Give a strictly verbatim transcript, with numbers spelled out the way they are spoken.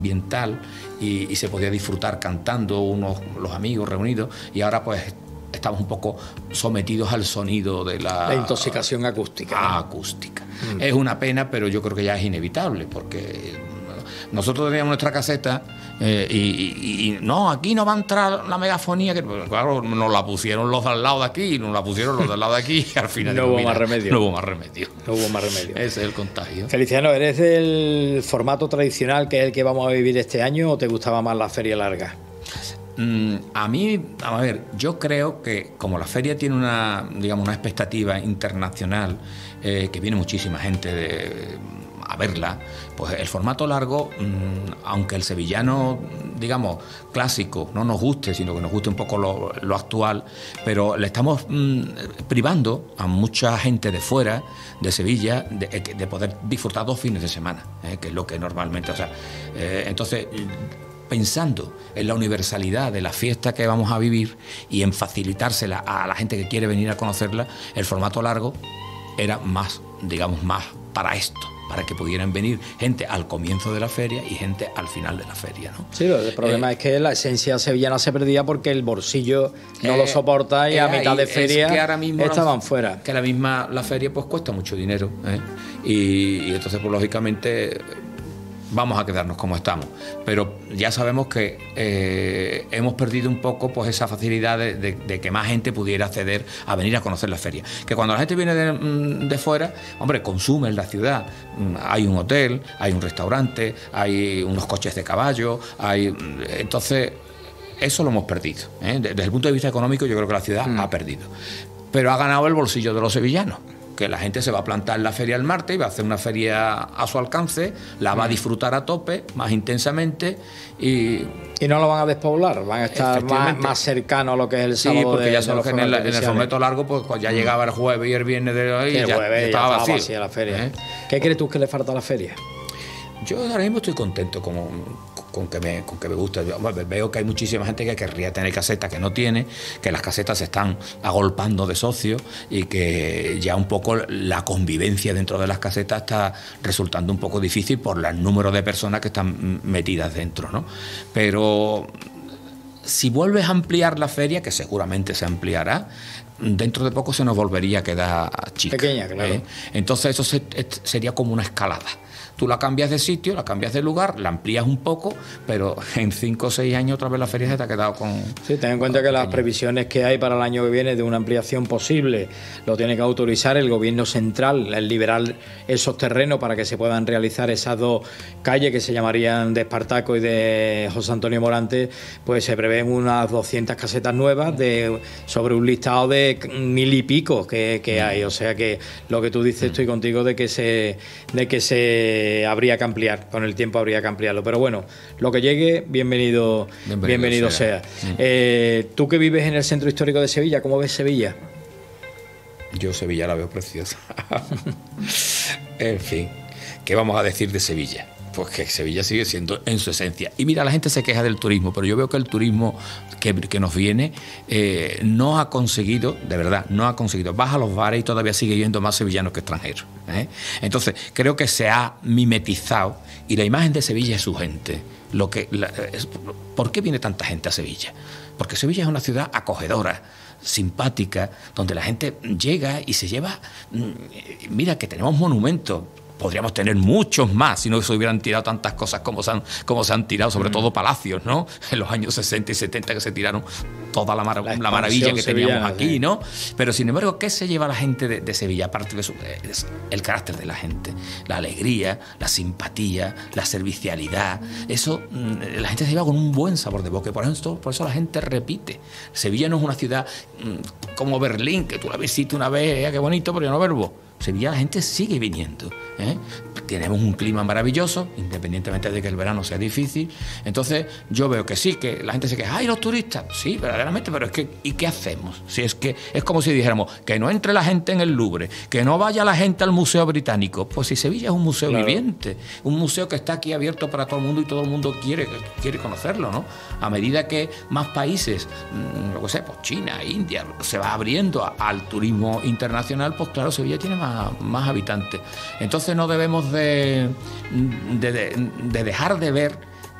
ambiental y, y se podía disfrutar cantando unos los amigos reunidos, y ahora pues estamos un poco sometidos al sonido de la... La intoxicación acústica. ¿no? Acústica. Mm. Es una pena, pero yo creo que ya es inevitable, porque nosotros teníamos nuestra caseta eh, y, y, y no, aquí no va a entrar la megafonía, que pues, claro, nos la pusieron los de al lado de aquí, nos la pusieron los de al lado de aquí, y al final no, digo, hubo mira, más remedio. no hubo más remedio. No hubo más remedio. Ese es el contagio. Feliciano, ¿eres del formato tradicional que es el que vamos a vivir este año o te gustaba más la feria larga? Mm, a mí, a ver, yo creo que como la feria tiene una, digamos, una expectativa internacional, eh, que viene muchísima gente de, a verla, pues el formato largo, mmm, aunque el sevillano, digamos, clásico no nos guste, sino que nos guste un poco lo, lo actual, pero le estamos mmm, privando a mucha gente de fuera, de Sevilla, de, de poder disfrutar dos fines de semana, eh, que es lo que normalmente, o sea, eh, entonces... pensando en la universalidad de la fiesta que vamos a vivir y en facilitársela a la gente que quiere venir a conocerla, el formato largo era más, digamos, más para esto, para que pudieran venir gente al comienzo de la feria y gente al final de la feria, ¿no? Sí, el problema eh, es que la esencia sevillana se perdía porque el bolsillo no eh, lo soporta y eh, a mitad de feria es que ahora mismo estaban la, fuera. Que la misma la feria pues cuesta mucho dinero, ¿eh? y, y entonces pues lógicamente... vamos a quedarnos como estamos, pero ya sabemos que eh, hemos perdido un poco pues esa facilidad de, de, de que más gente pudiera acceder a venir a conocer la feria, que cuando la gente viene de, de fuera, hombre, consume en la ciudad, hay un hotel, hay un restaurante, hay unos coches de caballo, hay entonces eso lo hemos perdido, ¿eh? Desde el punto de vista económico yo creo que la ciudad mm. ha perdido, pero ha ganado el bolsillo de los sevillanos, que la gente se va a plantar en la feria el martes y va a hacer una feria a su alcance, la va a disfrutar a tope, más intensamente, y... Y no lo van a despoblar, van a estar más, más cercanos a lo que es el sábado. Sí, porque de, ya sabemos que en el, en el formato largo, pues, pues ya llegaba el jueves y el viernes de hoy, y el ya, jueves, ya estaba ya vacío. vacía la feria. ¿Eh? ¿Qué crees tú que le falta a la feria? Yo ahora mismo estoy contento con, con, que me, con que me gusta. Yo, bueno, veo que hay muchísima gente que querría tener casetas que no tiene, que las casetas se están agolpando de socios y que ya un poco la convivencia dentro de las casetas está resultando un poco difícil por el número de personas que están metidas dentro, ¿no? Pero si vuelves a ampliar la feria, que seguramente se ampliará, dentro de poco se nos volvería a quedar chica. Pequeña, claro. ¿eh? Entonces eso se, sería como una escalada. Tú la cambias de sitio, la cambias de lugar, la amplías un poco, pero en cinco o seis años otra vez la feria se te ha quedado con... Sí, ten en cuenta que las previsiones que hay para el año que viene de una ampliación posible lo tiene que autorizar el gobierno central, el liberar esos terrenos para que se puedan realizar esas dos calles que se llamarían de Espartaco y de José Antonio Morante, pues se prevén unas doscientas casetas nuevas de sobre un listado de mil y pico que, que hay, o sea que lo que tú dices, estoy contigo de que se de que se habría que ampliar, con el tiempo habría que ampliarlo, pero bueno, lo que llegue, bienvenido bienvenido, bienvenido sea, sea. Mm. Eh, tú que vives en el centro histórico de Sevilla, ¿cómo ves Sevilla? Yo Sevilla la veo preciosa. En fin, ¿qué vamos a decir de Sevilla? Pues que Sevilla sigue siendo en su esencia. Y mira, la gente se queja del turismo, pero yo veo que el turismo que, que nos viene eh, no ha conseguido, de verdad, no ha conseguido. Vas a los bares y todavía sigue yendo más sevillanos que extranjeros, ¿eh? Entonces, creo que se ha mimetizado y la imagen de Sevilla es su gente. Lo que, la, es, ¿por qué viene tanta gente a Sevilla? Porque Sevilla es una ciudad acogedora, simpática, donde la gente llega y se lleva... Mira, que tenemos monumentos. Podríamos tener muchos más si no se hubieran tirado tantas cosas como se han, como se han tirado, sobre mm. todo palacios, ¿no? En los años sesenta y setenta que se tiraron toda la, mar- la, la maravilla que teníamos aquí, ¿no? Pero sin embargo, ¿qué se lleva la gente de, de Sevilla? Aparte de eso, es el carácter de la gente, la alegría, la simpatía, la servicialidad. Eso, la gente se lleva con un buen sabor de boca y por eso, por eso la gente repite. Sevilla no es una ciudad como Berlín, que tú la visitas una vez, ¿eh? Qué bonito, pero yo no verbo. Sevilla la gente sigue viniendo, ¿eh? Tenemos un clima maravilloso, independientemente de que el verano sea difícil. Entonces yo veo que sí, que la gente se queja, ¡ay, los turistas! Sí, verdaderamente, pero es que, ¿y qué hacemos? Si es que es como si dijéramos que no entre la gente en el Louvre, que no vaya la gente al Museo Británico. Pues si Sevilla es un museo claro. viviente, un museo que está aquí abierto para todo el mundo y todo el mundo quiere, quiere conocerlo, ¿no? A medida que más países, lo que sé, pues China, India, se va abriendo a, al turismo internacional, pues claro, Sevilla tiene más más habitantes. Entonces no debemos de, de, de, de dejar de ver